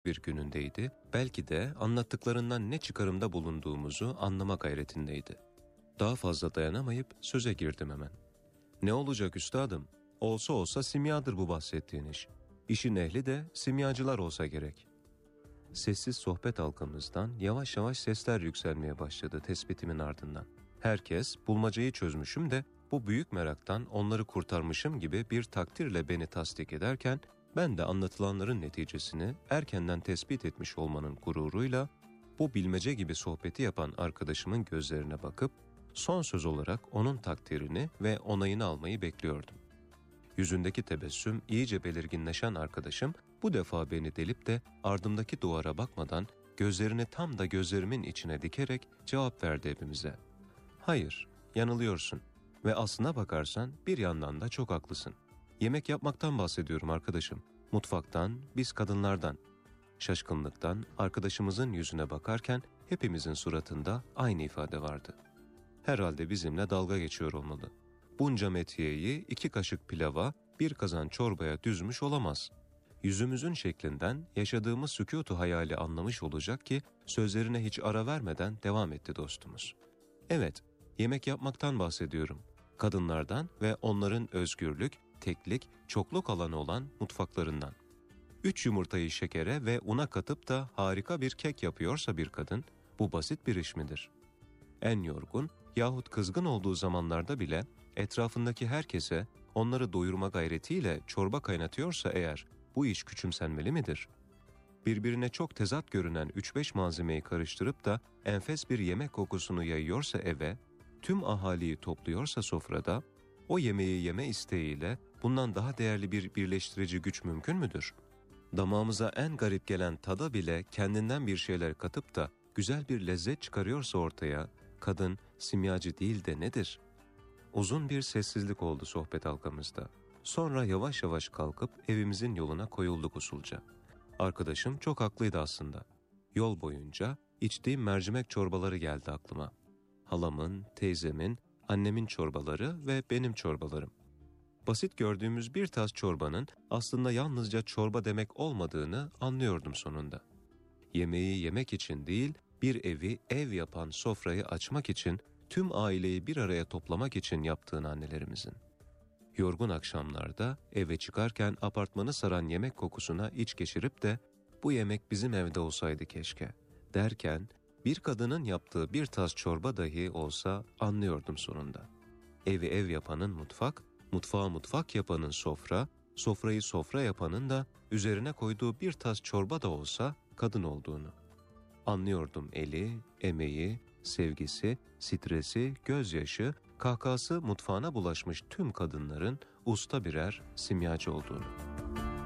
bir günündeydi, belki de anlattıklarından ne çıkarımda bulunduğumuzu anlama gayretindeydi. Daha fazla dayanamayıp söze girdim hemen. "Ne olacak üstadım? Olsa olsa simyadır bu bahsettiğin iş. İşin ehli de simyacılar olsa gerek." Sessiz sohbet halkamızdan yavaş yavaş sesler yükselmeye başladı tespitimin ardından. Herkes bulmacayı çözmüşüm de bu büyük meraktan onları kurtarmışım gibi bir takdirle beni tasdik ederken, ben de anlatılanların neticesini erkenden tespit etmiş olmanın gururuyla bu bilmece gibi sohbeti yapan arkadaşımın gözlerine bakıp son söz olarak onun takdirini ve onayını almayı bekliyordum. Yüzündeki tebessüm iyice belirginleşen arkadaşım bu defa beni delip de ardımdaki duvara bakmadan gözlerini tam da gözlerimin içine dikerek cevap verdi hepimize. "Hayır, yanılıyorsun ve aslına bakarsan bir yandan da çok haklısın. Yemek yapmaktan bahsediyorum arkadaşım. Mutfaktan, biz kadınlardan." Şaşkınlıktan arkadaşımızın yüzüne bakarken hepimizin suratında aynı ifade vardı. Herhalde bizimle dalga geçiyor olmalı. Bunca metiyeyi 2 kaşık pilava, 1 kazan çorbaya düzmüş olamaz. Yüzümüzün şeklinden yaşadığımız sükûtu hayali anlamış olacak ki sözlerine hiç ara vermeden devam etti dostumuz. "Evet, yemek yapmaktan bahsediyorum. Kadınlardan ve onların özgürlük, teklik, çokluk alanı olan mutfaklarından. 3 yumurtayı şekere ve una katıp da harika bir kek yapıyorsa bir kadın, bu basit bir iş midir? En yorgun yahut kızgın olduğu zamanlarda bile etrafındaki herkese onları doyurma gayretiyle çorba kaynatıyorsa eğer, bu iş küçümsenmeli midir? Birbirine çok tezat görünen 3-5 malzemeyi karıştırıp da enfes bir yemek kokusunu yayıyorsa eve, tüm ahaliyi topluyorsa sofrada, o yemeği yeme isteğiyle bundan daha değerli bir birleştirici güç mümkün müdür? Damağımıza en garip gelen tada bile kendinden bir şeyler katıp da güzel bir lezzet çıkarıyorsa ortaya, kadın simyacı değil de nedir?" Uzun bir sessizlik oldu sohbet halkamızda. Sonra yavaş yavaş kalkıp evimizin yoluna koyulduk usulca. Arkadaşım çok haklıydı aslında. Yol boyunca içtiğim mercimek çorbaları geldi aklıma. Halamın, teyzemin, annemin çorbaları ve benim çorbalarım. Basit gördüğümüz bir tas çorbanın aslında yalnızca çorba demek olmadığını anlıyordum sonunda. Yemeği yemek için değil, bir evi ev yapan sofrayı açmak için, tüm aileyi bir araya toplamak için yaptığını annelerimizin. Yorgun akşamlarda eve çıkarken apartmanı saran yemek kokusuna iç geçirip de "bu yemek bizim evde olsaydı keşke" derken bir kadının yaptığı bir tas çorba dahi olsa anlıyordum sonunda. Evi ev yapanın mutfak, mutfağı mutfak yapanın sofra, sofrayı sofra yapanın da üzerine koyduğu bir tas çorba da olsa kadın olduğunu. Anlıyordum eli, emeği, sevgisi, stresi, gözyaşı, kahkahası mutfağına bulaşmış tüm kadınların usta birer simyacı olduğunu.